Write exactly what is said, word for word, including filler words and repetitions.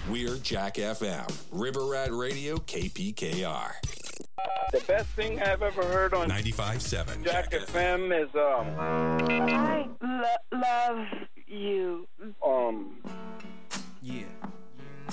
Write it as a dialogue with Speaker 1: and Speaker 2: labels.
Speaker 1: We're Jack F M, River Rat Radio, K P K R.
Speaker 2: The best thing I've ever heard on
Speaker 1: ninety-five point seven
Speaker 2: Jack, Jack F M is um.
Speaker 3: I lo- love